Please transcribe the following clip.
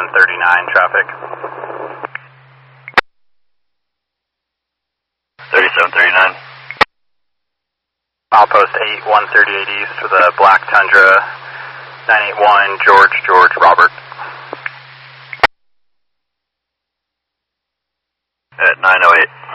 139 traffic. 3739. Outpost 8, 138 East with a Black Tundra, 981 George Robert. At 908.